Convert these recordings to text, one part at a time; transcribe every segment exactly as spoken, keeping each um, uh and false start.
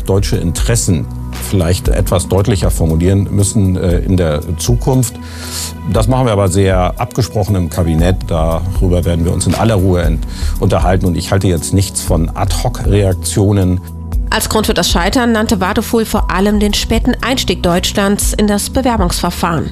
deutsche Interessen vielleicht etwas deutlicher formulieren müssen äh, in der Zukunft. Das machen wir aber sehr abgesprochen im Kabinett. Darüber werden wir uns in aller Ruhe ent- unterhalten. Und ich halte jetzt nichts von Ad-hoc-Reaktionen. Als Grund für das Scheitern nannte Wadefuhl vor allem den späten Einstieg Deutschlands in das Bewerbungsverfahren.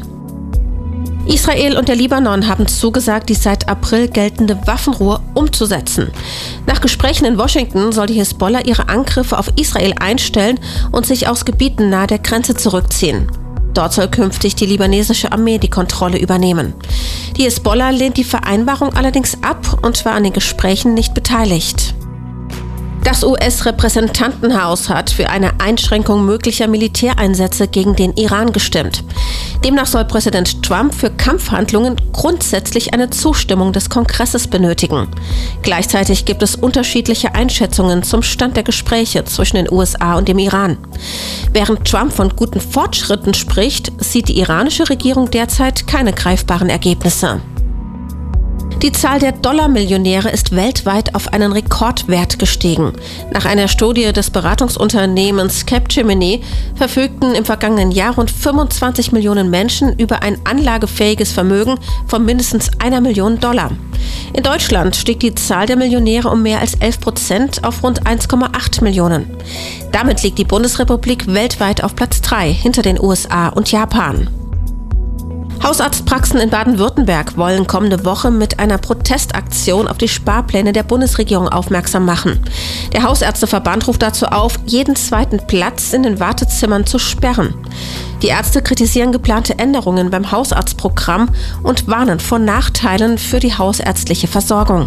Israel und der Libanon haben zugesagt, die seit April geltende Waffenruhe umzusetzen. Nach Gesprächen in Washington soll die Hisbollah ihre Angriffe auf Israel einstellen und sich aus Gebieten nahe der Grenze zurückziehen. Dort soll künftig die libanesische Armee die Kontrolle übernehmen. Die Hisbollah lehnt die Vereinbarung allerdings ab und war an den Gesprächen nicht beteiligt. Das U S-Repräsentantenhaus hat für eine Einschränkung möglicher Militäreinsätze gegen den Iran gestimmt. Demnach soll Präsident Trump für Kampfhandlungen grundsätzlich eine Zustimmung des Kongresses benötigen. Gleichzeitig gibt es unterschiedliche Einschätzungen zum Stand der Gespräche zwischen den U S A und dem Iran. Während Trump von guten Fortschritten spricht, sieht die iranische Regierung derzeit keine greifbaren Ergebnisse. Die Zahl der Dollarmillionäre ist weltweit auf einen Rekordwert gestiegen. Nach einer Studie des Beratungsunternehmens Capgemini verfügten im vergangenen Jahr rund fünfundzwanzig Millionen Menschen über ein anlagefähiges Vermögen von mindestens einer Million Dollar. In Deutschland stieg die Zahl der Millionäre um mehr als elf Prozent auf rund eins Komma acht Millionen. Damit liegt die Bundesrepublik weltweit auf Platz drei hinter den U S A und Japan. Hausarztpraxen in Baden-Württemberg wollen kommende Woche mit einer Protestaktion auf die Sparpläne der Bundesregierung aufmerksam machen. Der Hausärzteverband ruft dazu auf, jeden zweiten Platz in den Wartezimmern zu sperren. Die Ärzte kritisieren geplante Änderungen beim Hausarztprogramm und warnen vor Nachteilen für die hausärztliche Versorgung.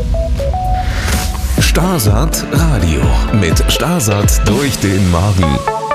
Starsat Radio mit Starsat durch den Magen.